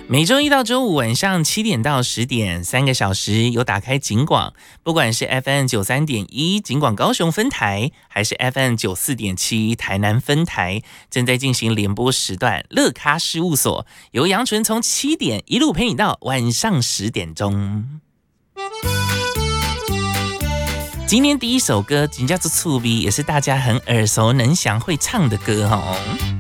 每周一到周五晚上7点到10点，3个小时有打开警广，不管是 FM93.1 警广高雄分台，还是 FM94.7 台南分台，正在进行联播时段乐咖事务所，由杨纯从7点一路陪你到晚上10点钟。今天第一首歌叫做《醋逼》，也是大家很耳熟能详会唱的歌哦。